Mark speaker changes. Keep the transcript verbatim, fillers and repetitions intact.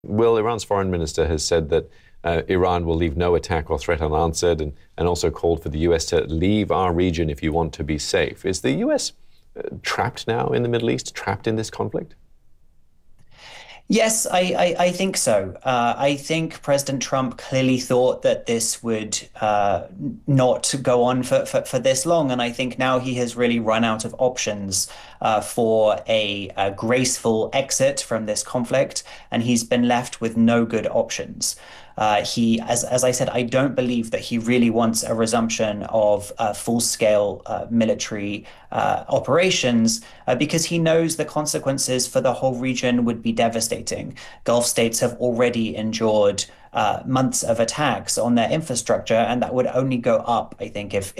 Speaker 1: Well, Iran's foreign minister has said that uh, Iran will leave no attack or threat unanswered, and, and also called for the U S to leave our region if you want to be safe. Is the U S uh, trapped now in the Middle East, trapped in this conflict?
Speaker 2: Yes, I, I, I think so. Uh, I think President Trump clearly thought that this would uh, not go on for, for, for this long. And I think now he has really run out of options uh, for a, a graceful exit from this conflict. And he's been left with no good options. Uh, he, as as I said, I don't believe that he really wants a resumption of uh, full-scale uh, military uh, operations uh, because he knows the consequences for the whole region would be devastating. Gulf states have already endured uh, months of attacks on their infrastructure, and that would only go up, I think, if